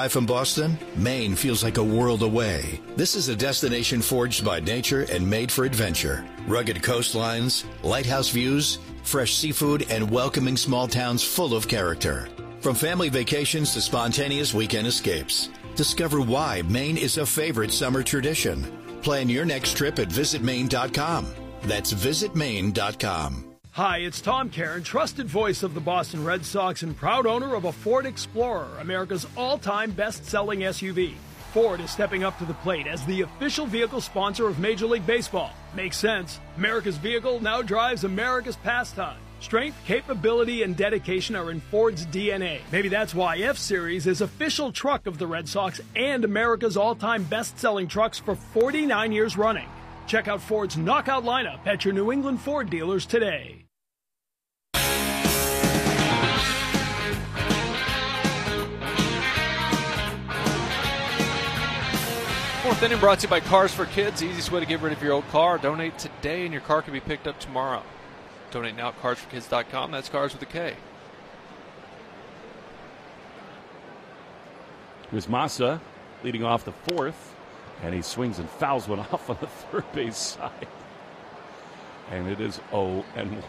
From Boston, Maine feels like a world away. This is a destination forged by nature and made for adventure. Rugged coastlines, lighthouse views, fresh seafood, and welcoming small towns full of character. From family vacations to spontaneous weekend escapes, discover why Maine is a favorite summer tradition. Plan your next trip at visitmaine.com. That's visitmaine.com. Hi, it's Tom Caron, trusted voice of the Boston Red Sox and proud owner of a Ford Explorer, America's all-time best-selling SUV. Ford is stepping up to the plate as the official vehicle sponsor of Major League Baseball. Makes sense. America's vehicle now drives America's pastime. Strength, capability, and dedication are in Ford's DNA. Maybe that's why F-Series is official truck of the Red Sox and America's all-time best-selling trucks for 49 years running. Check out Ford's knockout lineup at your New England Ford dealers today. Fourth inning brought to you by Cars for Kids. The easiest way to get rid of your old car. Donate today and your car can be picked up tomorrow. Donate now at carsforkids.com. That's cars with a K. Here's Massa leading off the fourth, and he swings and fouls one off on the third base side. And it is 0-1.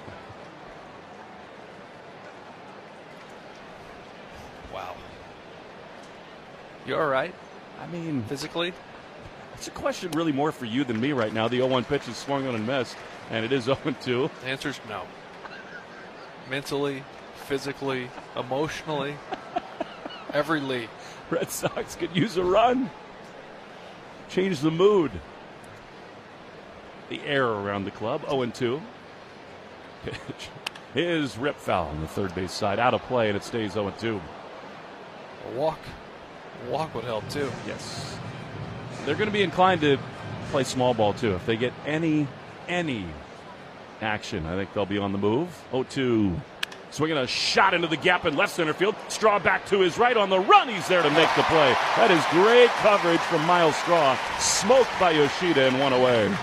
Wow. You all right? I mean, physically? It's a question really more for you than me right now. The 0-1 pitch is swung on and missed, and it is 0-2. The answer is no. Mentally, physically, emotionally, every league. Red Sox could use a run. Change the mood. The air around the club, 0-2. Pitch is rip foul on the third base side. Out of play, and it stays 0-2. A walk would help, too. Yes. They're going to be inclined to play small ball, too. If they get any action, I think they'll be on the move. 0-2. Swinging a shot into the gap in left center field. Straw back to his right on the run. He's there to make the play. That is great coverage from Miles Straw. Smoked by Yoshida and one away.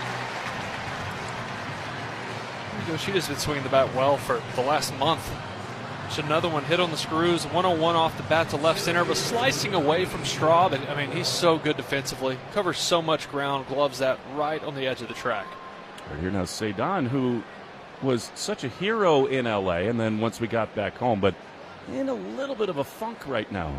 Yoshida's been swinging the bat well for the last month. Just another one hit on the screws. 101 off the bat to left center, but slicing away from Straw. But I mean, he's so good defensively. Covers so much ground. Gloves that right on the edge of the track. Right here now, Cedon, who was such a hero in L.A. and then once we got back home, but in a little bit of a funk right now.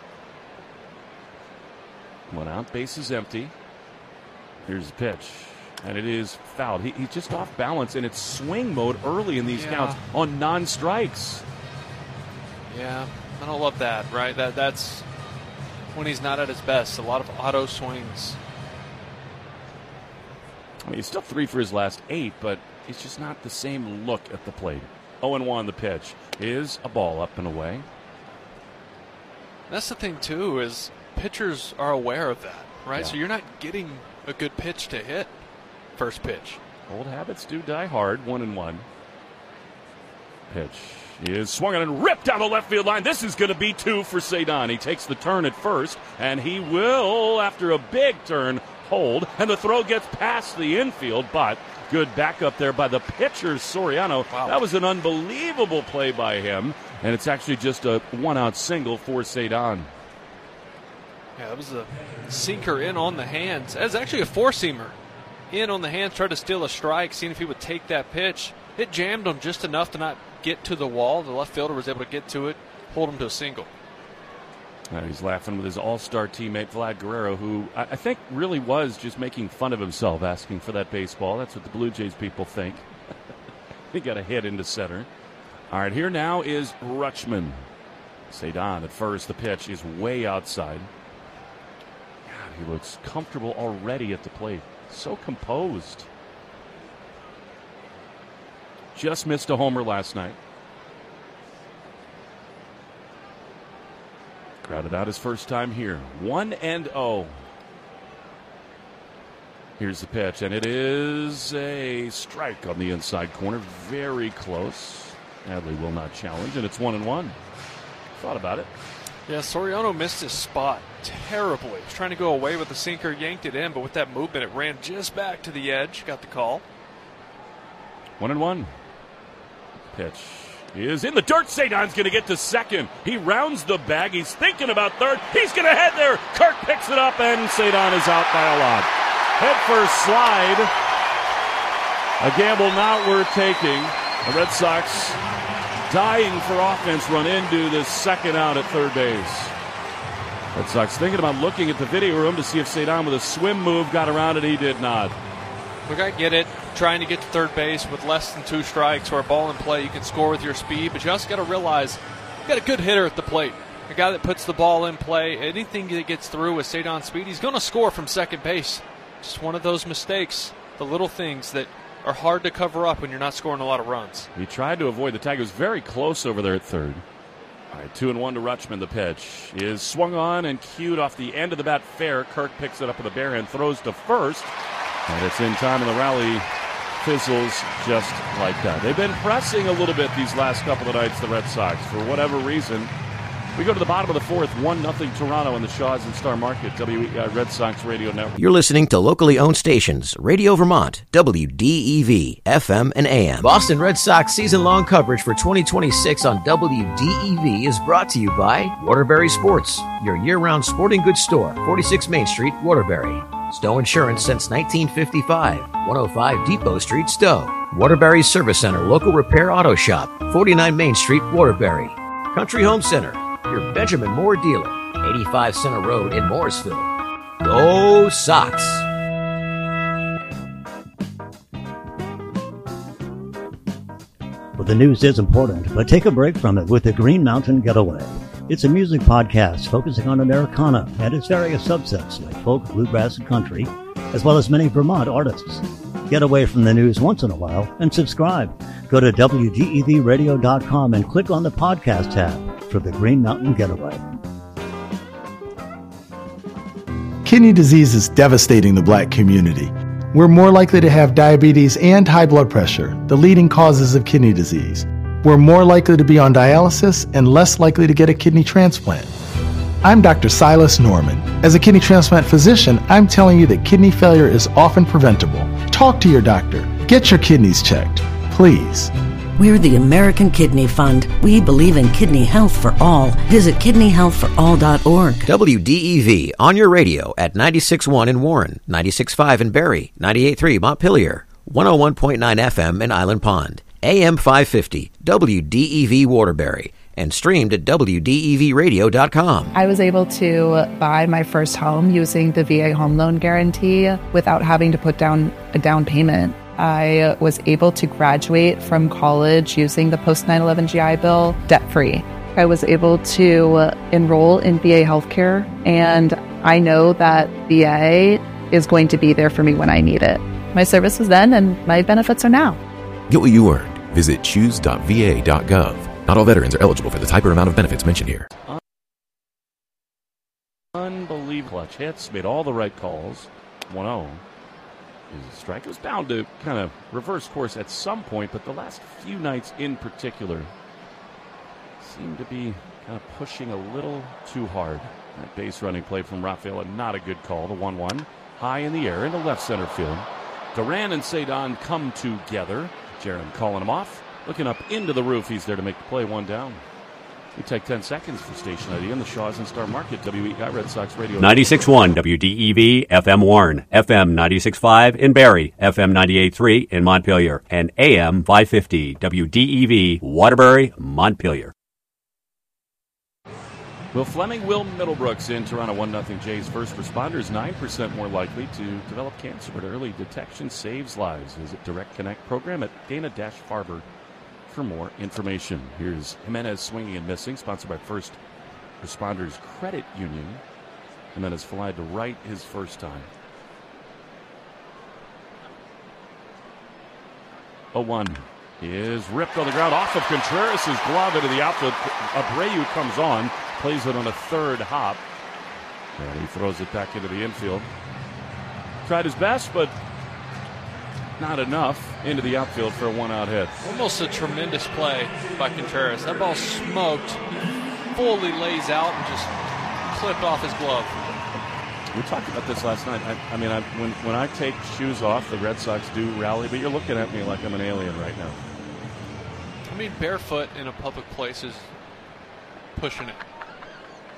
One out, base is empty. Here's the pitch, and it is fouled. He's just off balance, and it's swing mode early in these counts on non-strikes. Yeah, I don't love that, right? That's when he's not at his best. A lot of auto swings. I mean, he's still 3 for his last 8, but it's just not the same look at the plate. 0-1 the pitch is a ball up and away. That's the thing, too, is pitchers are aware of that, right? Yeah. So you're not getting a good pitch to hit first pitch. Old habits do die hard. 1-1. Pitch is swung on and ripped down the left field line. This is going to be 2 for Cedon. He takes the turn at first, and he will, after a big turn, hold. And the throw gets past the infield, but good backup there by the pitcher, Soriano. Wow. That was an unbelievable play by him, and it's actually just a one-out single for Cedon. Yeah, that was a sinker in on the hands. That was actually a four-seamer. In on the hands, tried to steal a strike, seeing if he would take that pitch. It jammed him just enough to not get to the wall. The left fielder was able to get to it, hold him to a single. He's laughing with his all-star teammate, Vlad Guerrero, who I think really was just making fun of himself, asking for that baseball. That's what the Blue Jays people think. He got a hit into center. All right, here now is Rutschman. Cedon at first. The pitch is way outside. God, he looks comfortable already at the plate. So composed. Just missed a homer last night. Crowded out his first time here. 1-0. Here's the pitch, and it is a strike on the inside corner. Very close. Adley will not challenge, and it's 1-1. Thought about it. Yeah, Soriano missed his spot terribly. He was trying to go away with the sinker, yanked it in, but with that movement, it ran just back to the edge. Got the call. 1-1. Pitch is in the dirt. Cedon's going to get to second. He rounds the bag. He's thinking about third. He's going to head there. Kirk picks it up, and Cedon is out by a lot. Head first slide. A gamble not worth taking. The Red Sox dying for offense run into the second out at third base. Red Sox thinking about looking at the video room to see if Cedon with a swim move got around it. He did not. Look, I get it. Trying to get to third base with less than 2 strikes or a ball in play, you can score with your speed, but you also got to realize you got a good hitter at the plate. A guy that puts the ball in play. Anything that gets through with Cedon's speed, he's going to score from second base. Just one of those mistakes, the little things that are hard to cover up when you're not scoring a lot of runs. He tried to avoid the tag. It was very close over there at third. All right, 2-1 to Rutschman. The pitch is swung on and cued off the end of the bat fair. Kirk picks it up with a bare hand, throws to first, and it's in time, and the rally fizzles just like that. They've been pressing a little bit these last couple of nights, the Red Sox, for whatever reason. We go to the bottom of the fourth, 1-0 Toronto in the Shaws and Star Market, WEI Red Sox Radio Network. You're listening to locally owned stations, Radio Vermont, WDEV, FM and AM. Boston Red Sox season-long coverage for 2026 on WDEV is brought to you by Waterbury Sports, your year-round sporting goods store, 46 Main Street, Waterbury. Stowe Insurance since 1955, 105 Depot Street, Stowe. Waterbury Service Center, local repair auto shop, 49 Main Street, Waterbury. Country Home Center, your Benjamin Moore dealer, 85 Center Road in Morrisville. Go Sox! Well, the news is important, but take a break from it with the Green Mountain Getaway. It's a music podcast focusing on Americana and its various subsets like folk, bluegrass, and country, as well as many Vermont artists. Get away from the news once in a while and subscribe. Go to WDEVradio.com and click on the podcast tab for the Green Mountain Getaway. Kidney disease is devastating the Black community. We're more likely to have diabetes and high blood pressure, the leading causes of kidney disease. We're more likely to be on dialysis and less likely to get a kidney transplant. I'm Dr. Silas Norman. As a kidney transplant physician, I'm telling you that kidney failure is often preventable. Talk to your doctor. Get your kidneys checked, please. We're the American Kidney Fund. We believe in kidney health for all. Visit kidneyhealthforall.org. WDEV on your radio at 96.1 in Warren, 96.5 in Barrie, 98.3 Montpelier, 101.9 FM in Island Pond, AM 550, WDEV Waterbury, and streamed at WDEVradio.com. I was able to buy my first home using the VA home loan guarantee without having to put down a down payment. I was able to graduate from college using the post 9/11 GI Bill debt-free. I was able to enroll in VA healthcare, and I know that VA is going to be there for me when I need it. My service was then, and my benefits are now. Get what you earned. Visit choose.va.gov. Not all veterans are eligible for the type or amount of benefits mentioned here. Unbelievable clutch hits, made all the right calls. 1-0 is a strike. It was bound to kind of reverse course at some point, but the last few nights in particular seemed to be kind of pushing a little too hard. That base running play from Rafaela, not a good call. The 1-1 high in the air into left center field. Duran and Cedon come together. Jaron calling him off. Looking up into the roof. He's there to make the play. 1 down. We take 10 seconds for station ID in the Shaws and Star Market. WEI Red Sox Radio. 96.1 WDEV FM Warren, FM 96.5 in Barrie, FM 98.3 in Montpelier, and AM 550 WDEV Waterbury, Montpelier. Will Fleming, Will Middlebrooks in Toronto. 1-0 Jays. First responders 9% more likely to develop cancer, but early detection saves lives. Visit Direct Connect program at Dana-Farber for more information. Here's Jimenez swinging and missing, sponsored by First Responders Credit Union. Jimenez flied to right his first time. 0-1 is ripped on the ground off of Contreras' glove into the outfield. Abreu comes on, plays it on a third hop, and he throws it back into the infield. Tried his best, but not enough into the outfield for a 1-out hit. Almost a tremendous play by Contreras. That ball smoked. He fully lays out and just clipped off his glove. We talked about this last night. When I take shoes off, the Red Sox do rally, but you're looking at me like I'm an alien right now. I mean, barefoot in a public place is pushing it.